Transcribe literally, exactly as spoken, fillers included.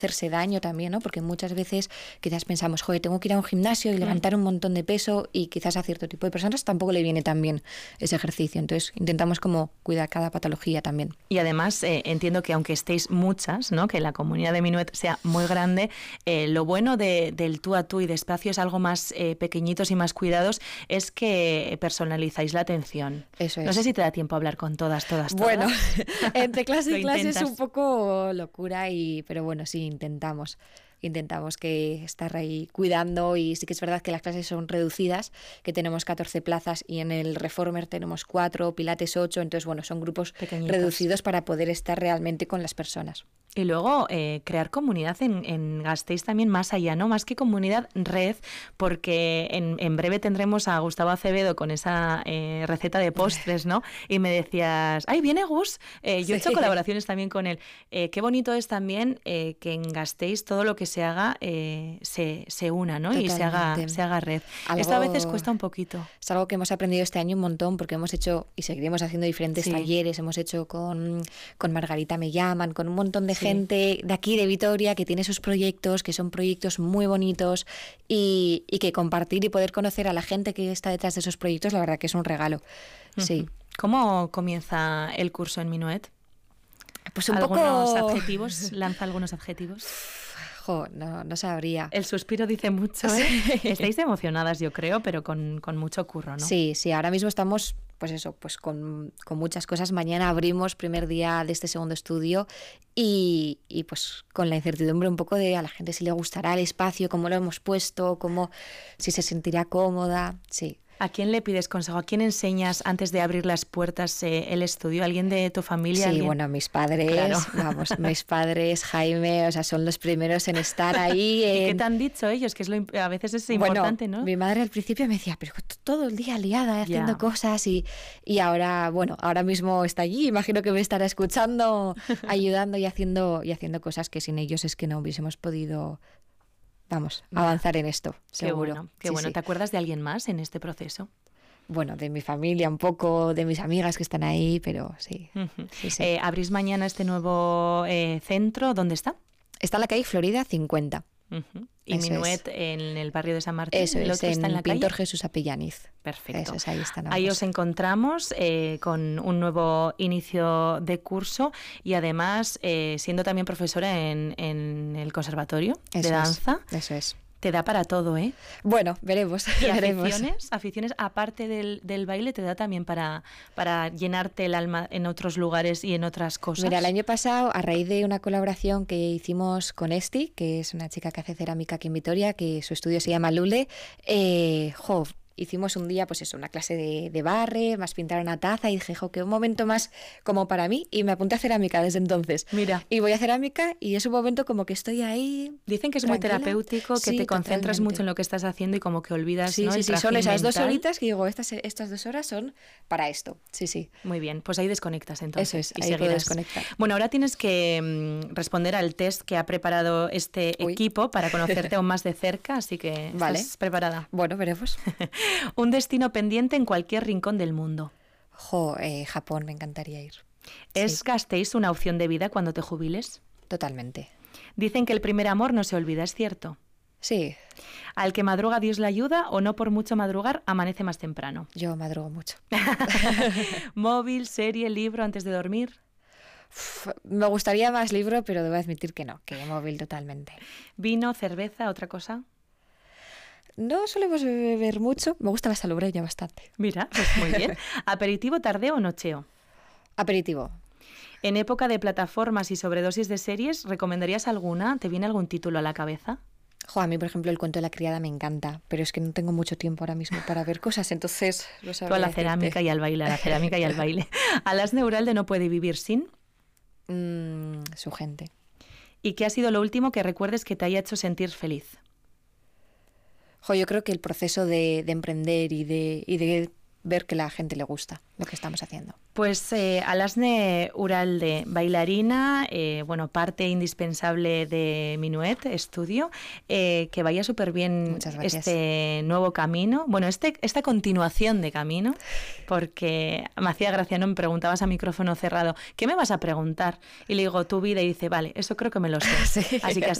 hacerse daño también, ¿no? Porque muchas veces quizás pensamos, joder, tengo que ir a un gimnasio y levantar un montón de peso, y quizás a cierto tipo de personas tampoco le viene tan bien ese ejercicio. Entonces intentamos como cuidar cada patología también. Y además eh, entiendo que aunque estéis muchas, ¿no? Que la comunidad de Minuet sea muy grande, eh, lo bueno de, del tú a tú y de espacios algo más eh, pequeñitos y más cuidados es que personalizáis la atención. Eso es. No sé si te da tiempo a hablar con todas, todas, todas. Bueno, entre clase y clase es intentas. un poco locura, y pero bueno, sí, intentamos. Intentamos que estar ahí cuidando, y sí que es verdad que las clases son reducidas, que tenemos catorce plazas y en el Reformer tenemos cuatro, Pilates ocho, entonces bueno, son grupos Pequeñitos. Reducidos para poder estar realmente con las personas. Y luego eh, crear comunidad en, en Gasteiz también más allá, ¿no? Más que comunidad, red, porque en, en breve tendremos a Gustavo Acevedo con esa eh, receta de postres, ¿no? Y me decías, ¡ay, viene Gus! Eh, yo sí. he hecho colaboraciones también con él. Eh, qué bonito es también eh, que en Gasteiz todo lo que se haga eh, se, se una, ¿no? Totalmente. Y se haga, se haga red. Algo, Esto a veces cuesta un poquito. Es algo que hemos aprendido este año un montón, porque hemos hecho y seguiremos haciendo diferentes sí. talleres. Hemos hecho con, con Margarita Me Llaman, con un montón de sí. gente de aquí, de Vitoria, que tiene sus proyectos, que son proyectos muy bonitos, y, y que compartir y poder conocer a la gente que está detrás de esos proyectos, la verdad que es un regalo. Uh-huh. Sí. ¿Cómo comienza el curso en Minuet? Pues un ¿Algunos poco... adjetivos? ¿Lanza algunos adjetivos? Jo, no, no sabría. El suspiro dice mucho, ¿eh? Estáis emocionadas, yo creo, pero con, con mucho curro, ¿no? Sí, sí, ahora mismo estamos, pues eso, pues con, con muchas cosas. Mañana abrimos primer día de este segundo estudio, y, y pues con la incertidumbre un poco de a la gente si le gustará el espacio, cómo lo hemos puesto, cómo, si se sentirá cómoda, sí. ¿A quién le pides consejo? ¿A quién enseñas antes de abrir las puertas eh, el estudio? ¿Alguien de tu familia? Sí, ¿Alguien? bueno, mis padres, claro. vamos, mis padres, Jaime, o sea, son los primeros en estar ahí. En... ¿Y qué te han dicho ellos? Que es lo, a veces es importante, bueno, ¿no? Mi madre al principio me decía, pero todo el día liada haciendo yeah. cosas, y, y ahora, bueno, ahora mismo está allí, imagino que me estará escuchando, ayudando y haciendo, y haciendo cosas que sin ellos es que no hubiésemos podido... Vamos, a avanzar en esto, seguro. Qué bueno, qué sí, bueno. Sí. ¿Te acuerdas de alguien más en este proceso? Bueno, de mi familia un poco, de mis amigas que están ahí, pero sí. Uh-huh. sí, sí. Eh, ¿Abrís mañana este nuevo eh, centro? ¿Dónde está? Está en la calle Florida cincuenta. Uh-huh. Y Eso Minuet es. En el barrio de San Martín. Eso ¿El es, otro en está en la Pintor calle? Jesús Apellaniz. Perfecto. Eso es, ahí están. Ahí os encontramos eh, con un nuevo inicio de curso, y además eh, siendo también profesora en, en el conservatorio eso de danza. Es, eso es. Te da para todo, ¿eh? Bueno, veremos. ¿Y veremos. aficiones? ¿Aficiones aparte del, del baile te da también para, para llenarte el alma en otros lugares y en otras cosas? Mira, el año pasado, a raíz de una colaboración que hicimos con Esti, que es una chica que hace cerámica aquí en Vitoria, que su estudio se llama Lule, eh, jo, hicimos un día, pues eso, una clase de, de barre, más pintar una taza, y dije, jo, que un momento más como para mí, y me apunté a cerámica desde entonces. Mira. Y voy a cerámica, y es un momento como que estoy ahí. Dicen que es tranquila. Muy terapéutico, que sí, te concentras totalmente. mucho en lo que estás haciendo y como que olvidas, sí, ¿no? Sí, el sí, son esas mental. dos horitas que digo, estas, estas dos horas son para esto. Sí, sí. Muy bien, pues ahí desconectas entonces. Eso es, y ahí seguirás. puedo desconectar. Bueno, ahora tienes que mmm, responder al test que ha preparado este Uy. equipo para conocerte aún más de cerca, así que vale. ¿estás preparada? Bueno, veremos. Un destino pendiente en cualquier rincón del mundo. Jo, eh, Japón, me encantaría ir. ¿Es sí. Gasteiz una opción de vida cuando te jubiles? Totalmente. Dicen que el primer amor no se olvida, ¿es cierto? Sí. ¿Al que madruga Dios le ayuda o no por mucho madrugar amanece más temprano? Yo madrugo mucho. ¿Móvil, serie, libro antes de dormir? Uf, me gustaría más libro, pero debo admitir que no, que móvil totalmente. ¿Vino, cerveza, otra cosa? No solemos beber mucho, me gusta la salobreña bastante. Mira, pues muy bien. ¿Aperitivo, tardeo o nocheo? Aperitivo. En época de plataformas y sobredosis de series, ¿recomendarías alguna? ¿Te viene algún título a la cabeza? Jo, a mí, por ejemplo, El cuento de la criada me encanta, pero es que no tengo mucho tiempo ahora mismo para ver cosas, entonces lo sabría. Tú a la decirte. cerámica y al baile, a la cerámica y al baile. ¿Alas Neuralde no puede vivir sin? Mm, su gente. ¿Y qué ha sido lo último que recuerdes que te haya hecho sentir feliz? Jo, yo creo que el proceso de, de emprender y de, y de ver que la gente le gusta lo que estamos haciendo. Pues eh, Alasne Uralde, bailarina, eh, bueno, parte indispensable de Minuet Estudio, eh, que vaya súper bien este nuevo camino, bueno, este esta continuación de camino, porque me hacía gracia, ¿no? Me preguntabas a micrófono cerrado, ¿qué me vas a preguntar? Y le digo, tu vida, y dice, vale, eso creo que me lo sé. Sí. Así que